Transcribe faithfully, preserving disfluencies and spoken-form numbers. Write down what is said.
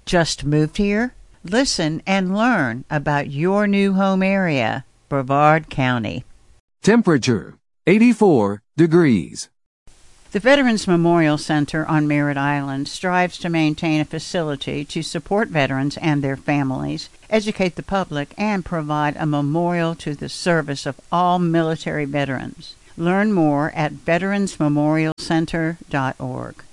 Just moved here? Listen and learn about your new home area, Brevard County. Temperature, eighty-four degrees. The Veterans Memorial Center on Merritt Island strives to maintain a facility to support veterans and their families, educate the public, and provide a memorial to the service of all military veterans. Learn more at veterans memorial center dot org.